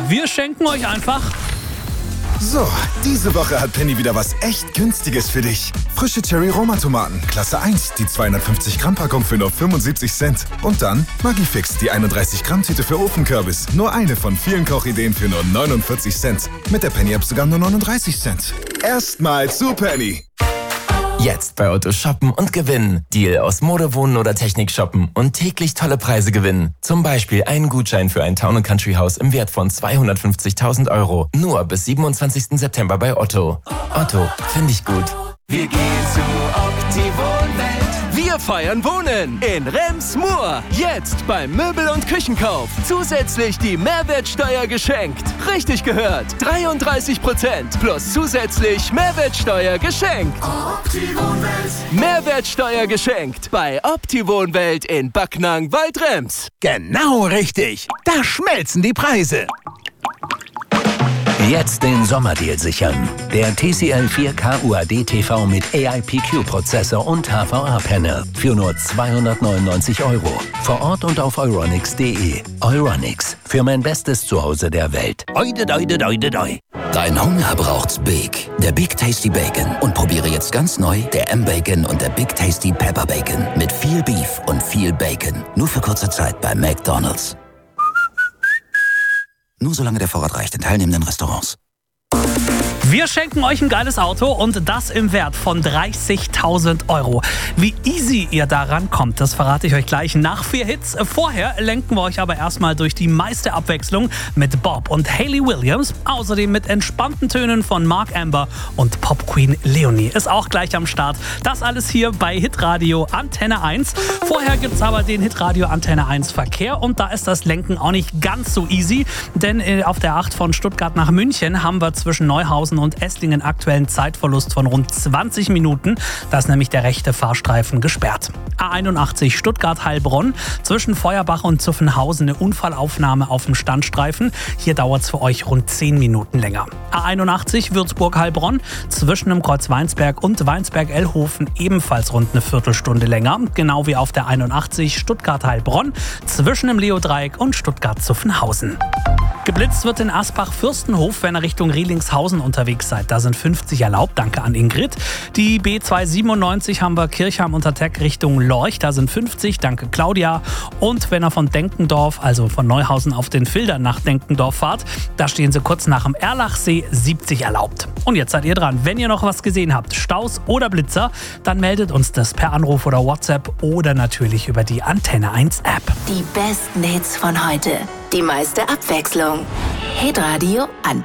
wir schenken euch einfach... So, diese Woche hat Penny wieder was echt Günstiges für dich. Frische Cherry-Roma-Tomaten, Klasse 1, die 250-Gramm-Packung für nur 75 Cent. Und dann Maggi-Fix, die 31-Gramm-Tüte für Ofenkürbis. Nur eine von vielen Kochideen für nur 49 Cent. Mit der Penny-App sogar nur 39 Cent. Erstmal zu Penny. Jetzt bei Otto shoppen und gewinnen. Deal aus Mode, Wohnen oder Technik shoppen und täglich tolle Preise gewinnen. Zum Beispiel einen Gutschein für ein Town & Country Haus im Wert von 250.000 €. Nur bis 27. September bei Otto. Otto, finde ich gut. Wir gehen zu Opti-Wohnwelt. Wir feiern Wohnen in Rems-Murr. Jetzt beim Möbel- und Küchenkauf zusätzlich die Mehrwertsteuer geschenkt. Richtig gehört. 33% plus zusätzlich Mehrwertsteuer geschenkt. Opti-Wohnwelt. Mehrwertsteuer geschenkt bei Opti-Wohnwelt in Backnang-Waldrems. Genau richtig. Da schmelzen die Preise. Jetzt den Sommerdeal sichern. Der TCL 4K UHD TV mit AIPQ-Prozessor und HVA-Panel für nur 299 €. Vor Ort und auf euronics.de. Euronics, für mein bestes Zuhause der Welt. Oide, doide, doide, doi. Dein Hunger braucht's Big. Der Big Tasty Bacon. Und probiere jetzt ganz neu der M-Bacon und der Big Tasty Pepper Bacon. Mit viel Beef und viel Bacon. Nur für kurze Zeit bei McDonald's. Nur solange der Vorrat reicht in teilnehmenden Restaurants. Wir schenken euch ein geiles Auto und das im Wert von 30.000 €. Wie easy ihr daran kommt, das verrate ich euch gleich nach 4 Hits. Vorher lenken wir euch aber erstmal durch die meiste Abwechslung mit Bob und Hayley Williams. Außerdem mit entspannten Tönen von Mark Amber und Pop Queen Leonie ist auch gleich am Start. Das alles hier bei Hitradio Antenne 1. Vorher gibt's aber den Hitradio Antenne 1 Verkehr und da ist das Lenken auch nicht ganz so easy, denn auf der 8 von Stuttgart nach München haben wir zwischen Neuhausen und Esslingen aktuellen Zeitverlust von rund 20 Minuten. Da ist nämlich der rechte Fahrstreifen gesperrt. A81 Stuttgart-Heilbronn, zwischen Feuerbach und Zuffenhausen eine Unfallaufnahme auf dem Standstreifen. Hier dauert es für euch rund 10 Minuten länger. A81 Würzburg-Heilbronn, zwischen dem Kreuz Weinsberg und Weinsberg-Ellhofen ebenfalls rund eine Viertelstunde länger. Genau wie auf der 81 Stuttgart-Heilbronn, zwischen dem Leo-Dreieck und Stuttgart-Zuffenhausen. Geblitzt wird in Asbach-Fürstenhof, wenn ihr Richtung Rielingshausen unterwegs seid. Da sind 50 erlaubt. Danke an Ingrid. Die B297 haben wir Kirchheim unter Teck Richtung Lorch. Da sind 50. Danke Claudia. Und wenn ihr von Denkendorf, also von Neuhausen auf den Filder nach Denkendorf fahrt, da stehen sie kurz nach dem Erlachsee, 70 erlaubt. Und jetzt seid ihr dran. Wenn ihr noch was gesehen habt, Staus oder Blitzer, dann meldet uns das per Anruf oder WhatsApp oder natürlich über die Antenne 1 App. Die besten Hits von heute. Die meiste Abwechslung. Hitradio Antenne.